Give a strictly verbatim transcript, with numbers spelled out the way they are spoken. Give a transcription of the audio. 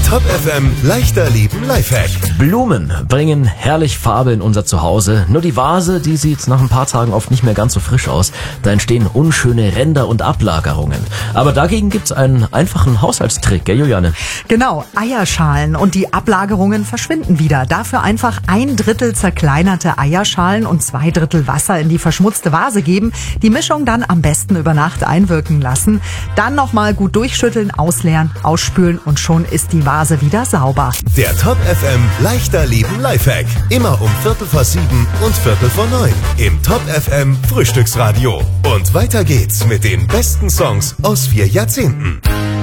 Top F M leichter leben Lifehack. Blumen bringen herrlich Farbe in unser Zuhause. Nur die Vase, die sieht nach ein paar Tagen oft nicht mehr ganz so frisch aus. Da entstehen unschöne Ränder und Ablagerungen. Aber dagegen gibt's einen einfachen Haushaltstrick, gell Juliane? Genau, Eierschalen und die Ablagerungen verschwinden wieder. Dafür einfach ein Drittel zerkleinerte Eierschalen und zwei Drittel Wasser in die verschmutzte Vase geben. Die Mischung dann am besten über Nacht einwirken lassen. Dann nochmal gut durchschütteln, ausleeren, ausspülen und schon ist die Vase wieder sauber. Der Top F M leichter leben Lifehack. Immer um Viertel vor sieben und Viertel vor neun. Im Top F M Frühstücksradio. Und weiter geht's mit den besten Songs aus vier Jahrzehnten.